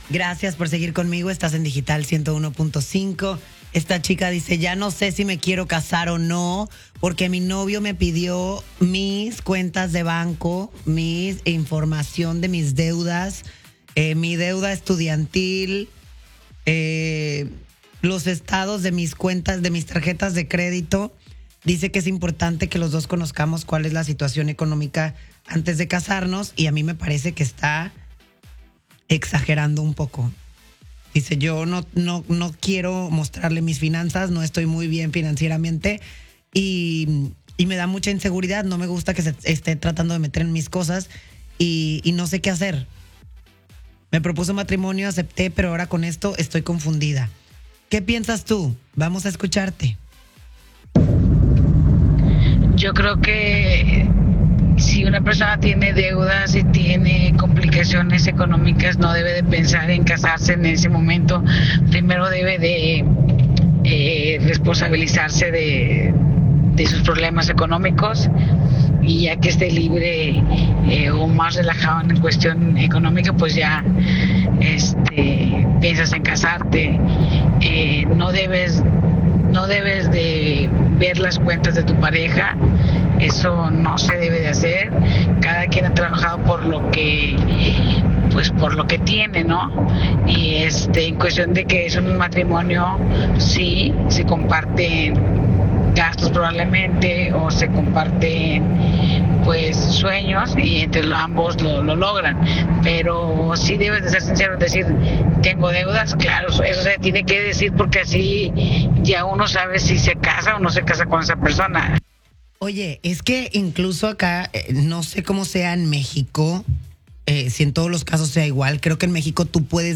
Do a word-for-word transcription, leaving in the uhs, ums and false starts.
Gracias por seguir conmigo. Estás en Digital ciento uno punto cinco. Esta chica dice, ya no sé si me quiero casar o no, porque mi novio me pidió mis cuentas de banco, mi información de mis deudas, eh, mi deuda estudiantil, eh, los estados de mis cuentas, de mis tarjetas de crédito. Dice que es importante que los dos conozcamos cuál es la situación económica antes de casarnos, y a mí me parece que está exagerando un poco. Dice, yo no, no, no quiero mostrarle mis finanzas, no estoy muy bien financieramente y, y me da mucha inseguridad, no me gusta que se esté tratando de meter en mis cosas y, y no sé qué hacer. Me propuso matrimonio, acepté, pero ahora con esto estoy confundida. ¿Qué piensas tú? Vamos a escucharte. Yo creo que si una persona tiene deudas y tiene complicaciones económicas, no debe de pensar en casarse en ese momento. Primero debe de eh, responsabilizarse de, de sus problemas económicos, y ya que esté libre eh, o más relajado en cuestión económica, pues ya este, piensas en casarte. Eh, no debes no debes de ver las cuentas de tu pareja, eso no se debe de hacer. Cada quien ha trabajado por lo que pues por lo que tiene, ¿no? Y este en cuestión de que es un matrimonio, sí se comparten gastos probablemente, o se comparten pues sueños, y entre ambos lo, lo logran, pero sí debes de ser sincero, decir, tengo deudas, claro, eso se tiene que decir, porque así ya uno sabe si se casa o no se casa con esa persona. Oye, es que incluso acá, eh, no sé cómo sea en México, eh, si en todos los casos sea igual, creo que en México tú puedes